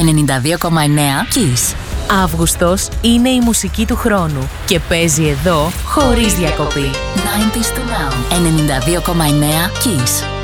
92,9 Kiss. Αύγουστος είναι η μουσική του χρόνου και παίζει εδώ χωρίς διακοπή. 90s to now. 92,9 Kiss.